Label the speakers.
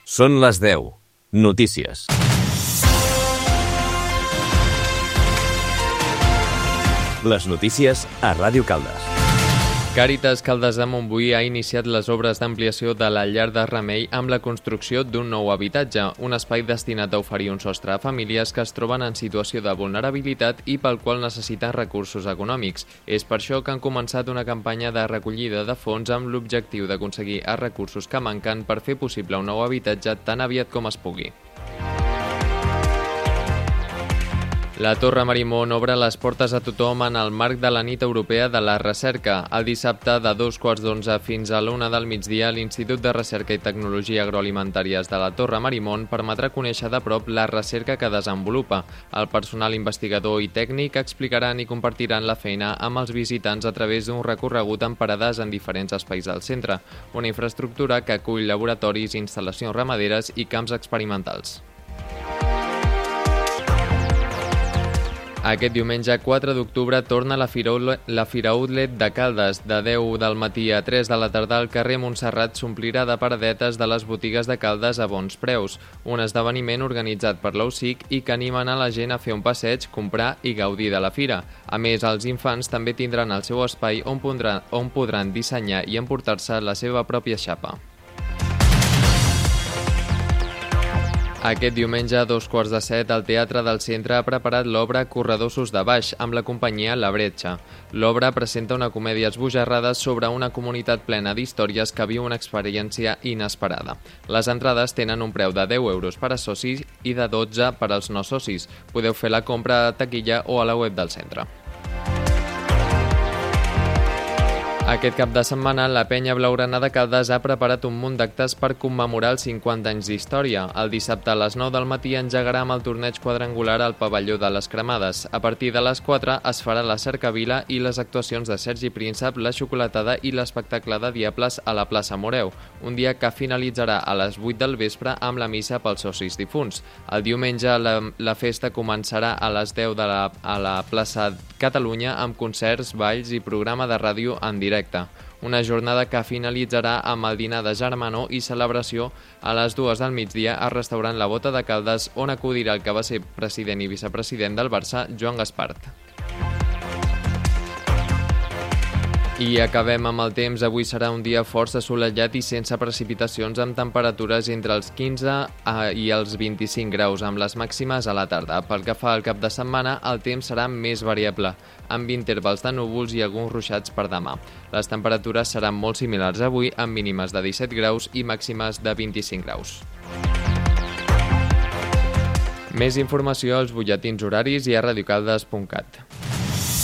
Speaker 1: Són les 10. Notícies. Les notícies a Ràdio Caldes.
Speaker 2: Càritas Caldes de Montbui ha iniciat les obres d'ampliació de la llar de Remei amb la construcció d'un nou habitatge, un espai destinat a oferir un sostre a famílies que es troben en situació de vulnerabilitat i pel qual necessiten recursos econòmics. És per això que han començat una campanya de recollida de fons amb l'objectiu d'aconseguir els recursos que manquen per fer possible un nou habitatge tan aviat com es pugui. La Torre Marimon obre les portes a tothom en el marc de la Nit Europea de la Recerca. El dissabte, de 2:15 fins a l'1 del migdia, l'Institut de Recerca i Tecnologia Agroalimentàries de la Torre Marimon permetrà conèixer de prop la recerca que desenvolupa. El personal investigador i tècnic explicaran i compartiran la feina amb els visitants a través d'un recorregut en parades en diferents espais del centre, una infraestructura que acull laboratoris, instal·lacions ramaderes i camps experimentals. Aquest diumenge 4 d'octubre torna la Fira Outlet de Caldes. De 10 del matí a 3 de la tarda el carrer Montserrat s'omplirà de paradetes de les botigues de Caldes a bons preus. Un esdeveniment organitzat per l'UCIC i que animen a la gent a fer un passeig, comprar i gaudir de la fira. A més, els infants també tindran el seu espai on podran dissenyar i emportar-se la seva pròpia xapa. Aquest diumenge a 2:15 el Teatre del Centre ha preparat l'obra Corredossos de Baix amb la companyia La Bretxa. L'obra presenta una comèdia esbojarrada sobre una comunitat plena d'històries que viu una experiència inesperada. Les entrades tenen un preu de 10 euros per a socis i de 12 per als no socis. Podeu fer la compra a taquilla o a la web del centre. Aquest cap de setmana, la Penya Blaugrana de Caldes ha preparat un munt d'actes per commemorar els 50 anys d'història. El dissabte a les 9 del matí engegarà amb el torneig quadrangular al pavelló de les Cremades. A partir de les 4 es farà la cercavila i les actuacions de Sergi Príncep, la xocolatada i l'espectacle de Diables a la plaça Moreu, un dia que finalitzarà a les 8 del vespre amb la missa pels socis difunts. El diumenge la festa començarà a les 10 a la plaça Catalunya amb concerts, balls i programa de ràdio en directe. Una jornada que finalitzarà amb el dinar de germanor i celebració a les 2 del migdia al restaurant La Bota de Caldes, on acudirà el que va ser president i vicepresident del Barça, Joan Gaspart. I acabem amb el temps. Avui serà un dia força assolellat i sense precipitacions, amb temperatures entre els 15 i els 25 graus, amb les màximes a la tarda. Pel que fa al cap de setmana, el temps serà més variable, amb intervals de núvols i alguns ruixats per demà. Les temperatures seran molt similars avui, amb mínimes de 17 graus i màximes de 25 graus. Més informació als butlletins horaris i a radiocaldes.cat.